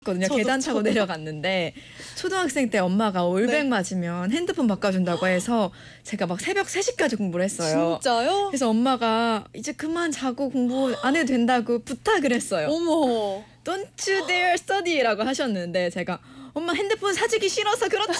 거든요. 계단 타고 내려갔는데 초등학생 때 엄마가 올백 네. 맞으면 핸드폰 바꿔준다고 해서 제가 막 새벽 3시까지 공부를 했어요. 진짜요? 그래서 엄마가 이제 그만 자고 공부 안 해도 된다고 부탁을 했어요. 어머. Don't you dare study라고 하셨는데 제가 엄마 핸드폰 사주기 싫어서 그렇지.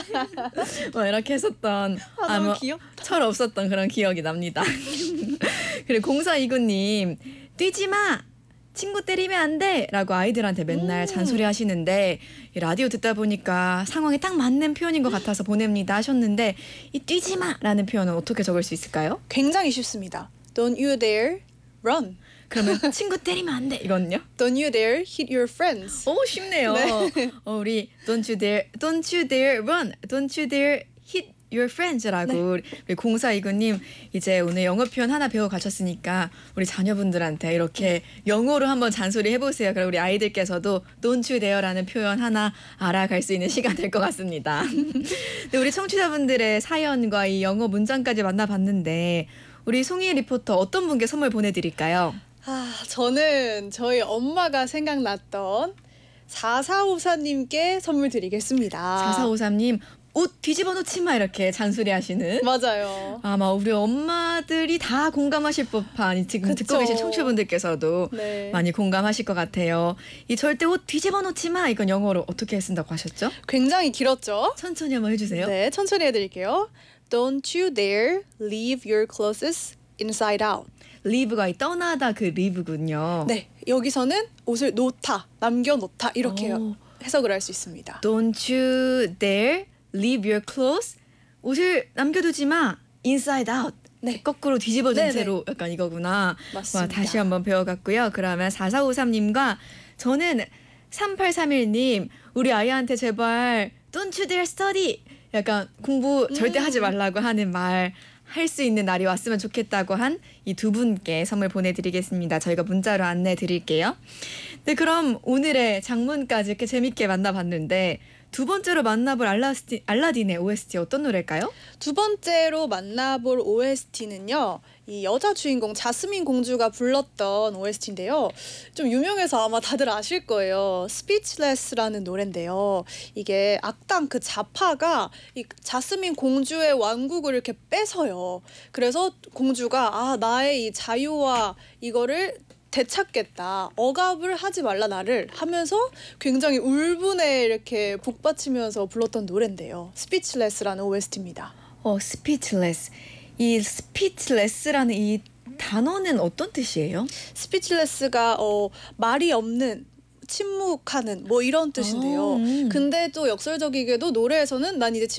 뭐 이렇게 했었던 너무 뭐 귀엽다. 철 없었던 그런 기억이 납니다. 그리고 0429님 뛰지 마. 친구 때리면 안 돼! 라고 아이들한테 맨날 잔소리 하시는데 이 라디오 듣다 보니까 상황에 딱 맞는 표현인 것 같아서 보냅니다 하셨는데 이 뛰지 마! 라는 표현은 어떻게 적을 수 있을까요? 굉장히 쉽습니다. Don't you dare run. 그러면 친구 때리면 안 돼! 이거는요? Don't you dare hit your friends. 오 쉽네요. 네. 우리 don't you dare run, don't you dare hit your friends라고 네. 우리 0429님 이제 오늘 영어 표현 하나 배워 가셨으니까 우리 자녀분들한테 이렇게 영어로 한번 잔소리 해보세요. 그럼 우리 아이들께서도 don't you dare라는 표현 하나 알아갈 수 있는 시간 될 것 같습니다. 네, 우리 청취자분들의 사연과 이 영어 문장까지 만나봤는데 우리 송희 리포터 어떤 분께 선물 보내드릴까요? 저는 저희 엄마가 생각났던 4454님께 선물 드리겠습니다. 4453님 옷 뒤집어 놓지 마 이렇게 잔소리 하시는 맞아요. 아마 우리 엄마들이 다 공감하실 법한 지금 그쵸. 듣고 계신 청취자분들께서도 네. 많이 공감하실 것 같아요. 이 절대 옷 뒤집어 놓지 마 이건 영어로 어떻게 쓴다고 하셨죠? 굉장히 길었죠? 천천히 한번 해주세요. 네, 천천히 해드릴게요. Don't you dare leave your clothes inside out. leave가 이 떠나다 그 leave군요. 네, 여기서는 옷을 놓다, 남겨놓다 이렇게 오. 해석을 할 수 있습니다. Don't you dare leave your clothes. 옷을 남겨두지 마. inside out. 네. 거꾸로 뒤집어진 네네. 채로 약간 이거구나. 맞습니다. 와, 다시 한번 배워갔고요. 그러면 4453님과 저는 3831님 우리 아이한테 제발 Don't you dare study. 약간 공부 절대 하지 말라고 하는 말 할 수 있는 날이 왔으면 좋겠다고 한 이 두 분께 선물 보내드리겠습니다. 저희가 문자로 안내 드릴게요. 네, 그럼 오늘의 장문까지 이렇게 재밌게 만나봤는데 두 번째로 만나볼 알라딘의 OST 어떤 노래일까요? 두 번째로 만나볼 OST는요. 이 여자 주인공 자스민 공주가 불렀던 OST인데요. 좀 유명해서 아마 다들 아실 거예요. Speechless라는 노래인데요. 이게 악당 그 자파가 이 자스민 공주의 왕국을 이렇게 뺏어요. 그래서 공주가 나의 이 자유와 이거를 되찾겠다. 억압을 하지 말라 나를 하면서 굉장히 울분에 이렇게 북받치면서 불렀던 노래인데요. Speechless라는 OST입니다. Speechless. 이 speechless라는 이 단어는 어떤 뜻이에요? Speechless가 말이 없는 침묵하는 뭐 이런 뜻인데요. 근데 또 역설적이게도 노래에서는 난 이제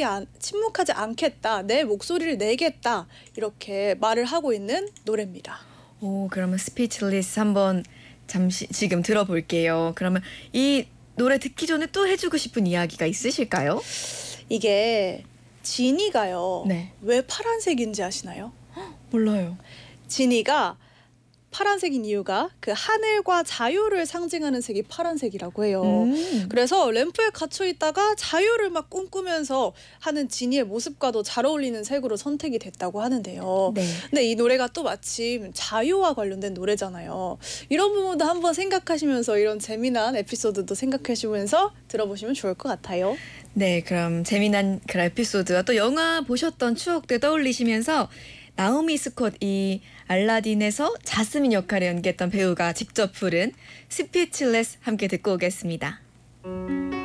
침묵하지 않겠다. 내 목소리를 내겠다. 이렇게 말을 하고 있는 노래입니다. 그러면 Speechless 한번 잠시 지금 들어볼게요. 그러면 이 노래 듣기 전에 또 해주고 싶은 이야기가 있으실까요? 이게 지니가요. 네. 왜 파란색인지 아시나요? 몰라요. 지니가 파란색인 이유가 그 하늘과 자유를 상징하는 색이 파란색이라고 해요. 그래서 램프에 갇혀 있다가 자유를 막 꿈꾸면서 하는 지니의 모습과도 잘 어울리는 색으로 선택이 됐다고 하는데요. 네. 근데 이 노래가 또 마침 자유와 관련된 노래잖아요. 이런 부분도 한번 생각하시면서 이런 재미난 에피소드도 생각하시면서 들어보시면 좋을 것 같아요. 네, 그럼 재미난 그런 에피소드와 또 영화 보셨던 추억들 떠올리시면서 나오미 스콧 이 알라딘에서 자스민 역할을 연기했던 배우가 직접 부른 스피치레스 함께 듣고 오겠습니다.